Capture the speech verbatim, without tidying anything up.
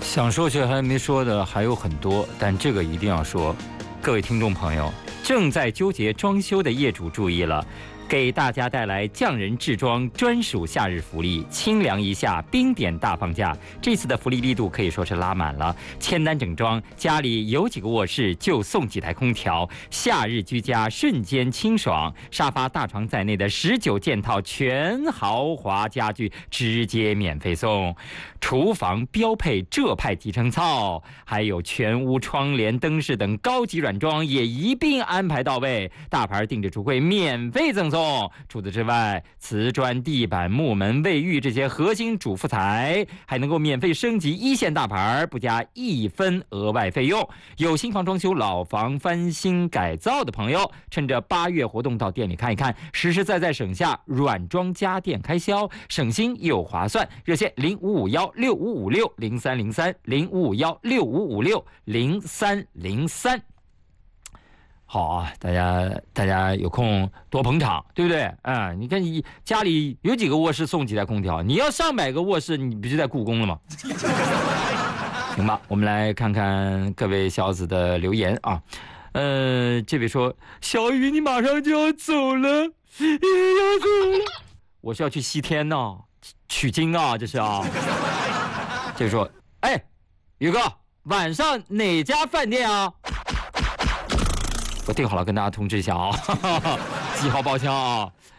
想说却还没说的还有很多，但这个一定要说。各位听众朋友，正在纠结装修的业主注意了，给大家带来匠人制装专属夏日福利，清凉一夏冰点大放价。这次的福利力度可以说是拉满了，签单整装，家里有几个卧室就送几台空调，夏日居家瞬间清爽。沙发、大床在内的十九件套全豪华家具直接免费送，厨房标配浙派集成灶，还有全屋窗帘、灯饰等高级软装也一并安排到位，大牌定制橱柜免费赠送。除此之外，瓷砖、地板、木门、卫浴这些核心主副材还能够免费升级一线大牌，不加一分额外费用。有新房装修、老房翻新改造的朋友，趁着八月活动到店里看一看，实实在在省下软装家电开销，省心又划算。热线零五五幺六五五六零三零三零五五幺六五五六零三零三。好啊，大家大家有空多捧场，对不对？啊、嗯，你看你家里有几个卧室送几台空调，你要上百个卧室，你不就在故宫了吗？行吧，我们来看看各位小子的留言啊。呃，这位说小雨你马上就要走了，要走了，我是要去西天呢，取经啊，这是啊。这位说，哎，宇哥，晚上哪家饭店啊？我订好了，跟大家通知一下啊，记好报销啊。